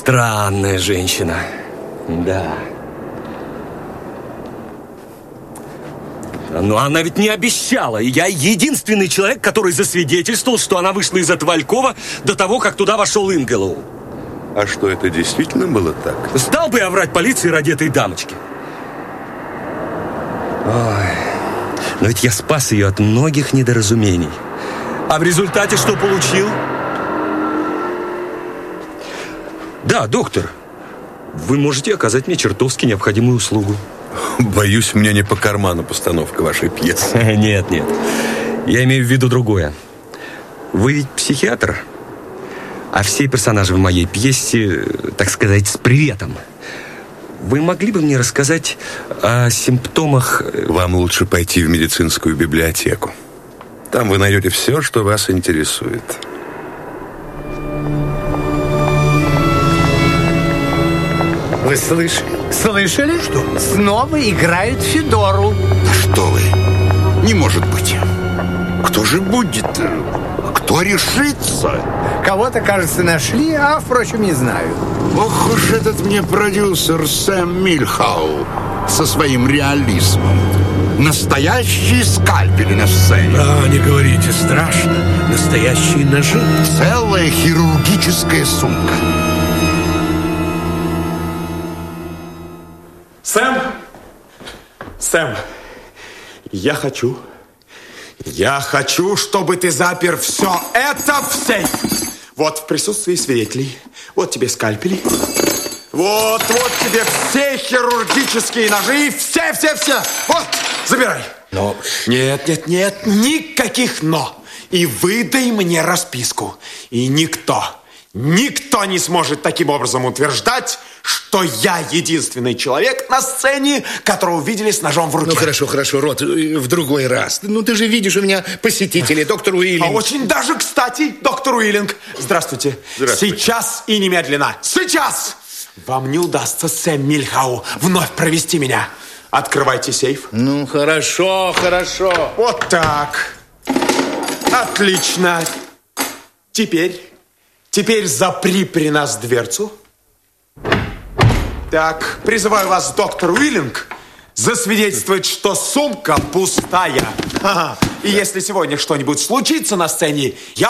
Странная женщина. Да. Но она ведь не обещала. И я единственный человек, который засвидетельствовал, что она вышла из этого алькова до того, как туда вошел Ингелоу. А что, это действительно было так? Стал бы я врать полиции ради этой дамочки? Ой. Но ведь я спас ее от многих недоразумений. А в результате что получил? Да, доктор, вы можете оказать мне чертовски необходимую услугу. Боюсь, мне не по карману постановка вашей пьесы. Нет. Я имею в виду другое. Вы ведь психиатр, а все персонажи в моей пьесе, так сказать, с приветом. Вы могли бы мне рассказать о симптомах... Вам лучше пойти в медицинскую библиотеку. Там вы найдете все, что вас интересует. Вы слышали? Что? Снова играют Федору. Да что вы? Не может быть. Кто же будет? Кто решится? Кого-то, кажется, нашли, а, впрочем, не знаю. Ох уж этот мне продюсер Сэм Мильхау со своим реализмом. Настоящие скальпели на сцене. Да, не говорите, страшно. Настоящие ножи. Целая хирургическая сумка. Сэм, я хочу, чтобы ты запер все это в сейф. Вот в присутствии свидетелей. Вот тебе скальпели. Вот тебе все хирургические ножи. Все. Вот, забирай. Но... Нет, никаких «но». И выдай мне расписку. И никто не сможет таким образом утверждать, что я единственный человек на сцене, которого видели с ножом в руке. Ну, хорошо, Рот, в другой раз. Ну, ты же видишь, у меня посетители, доктор Уиллинг. А очень даже кстати, доктор Уиллинг. Здравствуйте. Сейчас и немедленно. Сейчас! Вам не удастся, Сэм Мильхау, вновь провести меня. Открывайте сейф. Ну, хорошо. Вот так. Отлично. Теперь запри при нас дверцу. Так, призываю вас, доктор Уиллинг, засвидетельствовать, что сумка пустая. И если сегодня что-нибудь случится на сцене, я